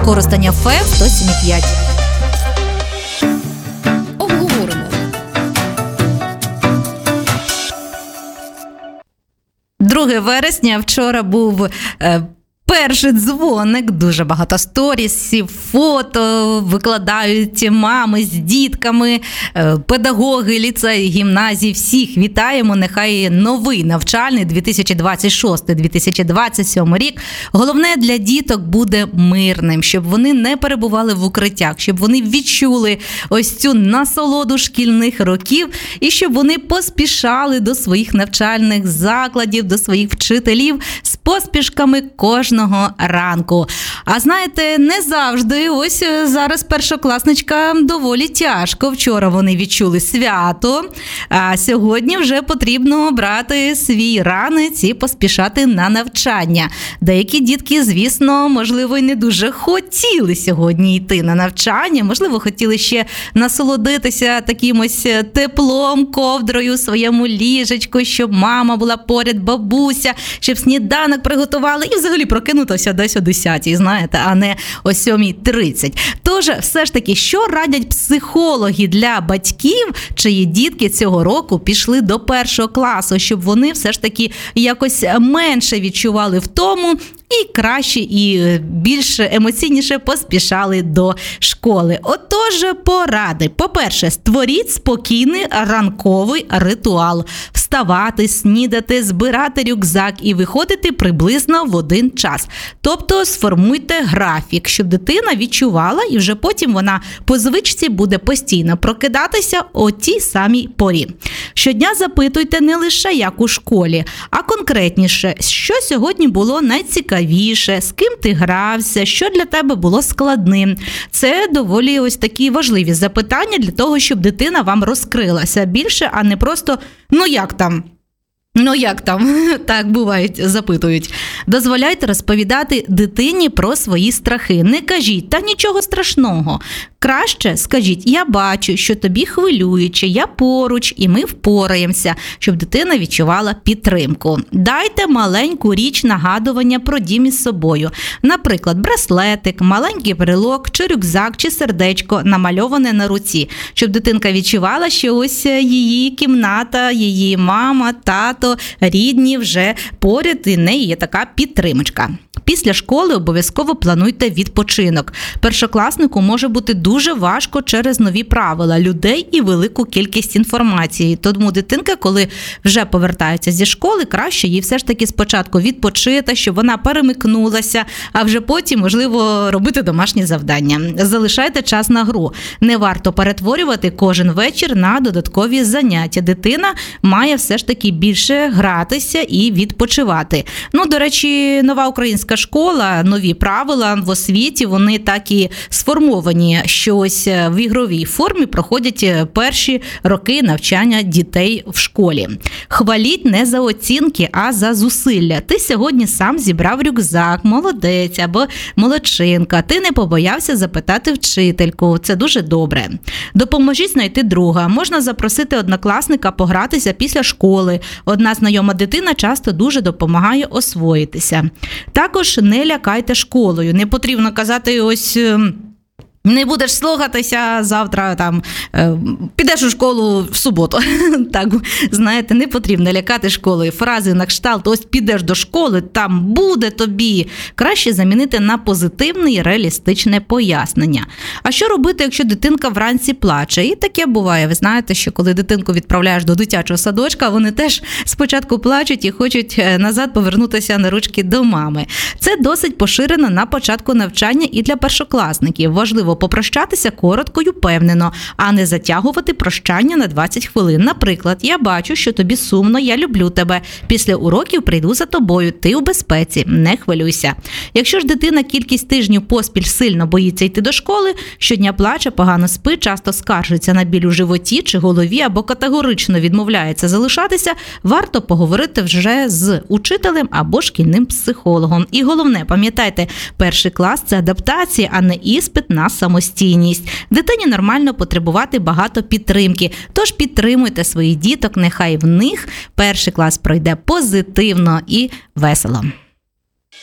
Коростень ФМ 107,5. Обговоримо. 2 вересня, вчора був перший дзвоник, дуже багато сторісів, фото викладають мами з дітками, педагоги, ліцеї, гімназії, всіх вітаємо. Нехай новий навчальний 2026-2027 рік, головне для діток буде мирним, щоб вони не перебували в укриттях, щоб вони відчули ось цю насолоду шкільних років і щоб вони поспішали до своїх навчальних закладів, до своїх вчителів з поспішками кожного ранку. А знаєте, не завжди, ось зараз першокласничкам доволі тяжко. Вчора вони відчули свято, а сьогодні вже потрібно брати свій ранець і поспішати на навчання. Деякі дітки, звісно, можливо, й не дуже хотіли сьогодні йти на навчання, можливо, хотіли ще насолодитися таким ось теплом, ковдрою, своєму ліжечку, щоб мама була поряд, бабуся, щоб сніданок приготували і взагалі прокинулися десь о 10-й, знаєте, а не о 7:30. Тож, все ж таки, що радять психологи для батьків, чиї дітки цього року пішли до 1 класу, щоб вони все ж таки якось менше відчували втому і краще, і більш емоційніше поспішали до школи. Отож, поради. По-перше, створіть спокійний ранковий ритуал. Вставати, снідати, збирати рюкзак і виходити приблизно в один час. Тобто сформуйте графік, щоб дитина відчувала, і вже потім вона по звичці буде постійно прокидатися о тій самій порі. Щодня запитуйте не лише як у школі, а конкретніше, що сьогодні було найцікавіше, з ким ти грався, що для тебе було складним. Це доволі ось такі важливі запитання для того, щоб дитина вам розкрилася більше, а не просто «ну як там?». Ну як там? Так бувають, запитують. Дозволяйте розповідати дитині про свої страхи. Не кажіть, та нічого страшного. Краще скажіть, я бачу, що тобі хвилююче, я поруч і ми впораємося, щоб дитина відчувала підтримку. Дайте маленьку річ нагадування про дім із собою. Наприклад, браслетик, маленький брелок, чи рюкзак, чи сердечко намальоване на руці, щоб дитинка відчувала, що ось її кімната, її мама, тато, рідні вже поряд, і в неї є така підтримочка. Після школи обов'язково плануйте відпочинок. Першокласнику може бути дуже важко через нові правила, людей і велику кількість інформації. Тому дитинка, коли вже повертається зі школи, краще їй все ж таки спочатку відпочити, щоб вона перемикнулася, а вже потім, можливо, робити домашні завдання. Залишайте час на гру. Не варто перетворювати кожен вечір на додаткові заняття. Дитина має все ж таки більше гратися і відпочивати. Ну, до речі, нова українська школа, нові правила в освіті, вони так і сформовані, що ось в ігровій формі проходять перші роки навчання дітей в школі. Хваліть не за оцінки, а за зусилля. Ти сьогодні сам зібрав рюкзак, молодець або молодчинка. Ти не побоявся запитати вчительку. Це дуже добре. Допоможіть знайти друга. Можна запросити однокласника погратися після школи. Одна знайома дитина часто дуже допомагає освоїтися. Також не лякайте школою. Не потрібно казати ось не будеш слухатися завтра, там, підеш у школу в суботу. Так, знаєте, не потрібно лякати школою. Фрази на кшталт, ось підеш до школи, там буде тобі. Краще замінити на позитивне і реалістичне пояснення. А що робити, якщо дитинка вранці плаче? І таке буває. Ви знаєте, що коли дитинку відправляєш до дитячого садочка, вони теж спочатку плачуть і хочуть назад повернутися на ручки до мами. Це досить поширено на початку навчання і для першокласників. Важливо попрощатися коротко й упевнено, а не затягувати прощання на 20 хвилин. Наприклад, я бачу, що тобі сумно, я люблю тебе. Після уроків прийду за тобою, ти у безпеці, не хвилюйся. Якщо ж дитина кількість тижнів поспіль сильно боїться йти до школи, щодня плаче, погано спить, часто скаржиться на біль у животі чи голові або категорично відмовляється залишатися, варто поговорити вже з учителем або шкільним психологом. І головне, пам'ятайте, 1 клас – це адаптація, а не іспит на самостійність. Дитині нормально потребувати багато підтримки, тож підтримуйте своїх діток, нехай в них 1 клас пройде позитивно і весело.